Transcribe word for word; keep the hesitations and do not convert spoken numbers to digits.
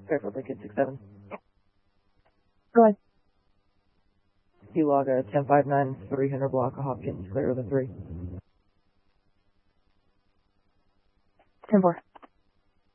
Fairfield Lincoln six seven. Go ahead. You log a ten five nine three hundred block of Hopkins, clear of the three. ten four.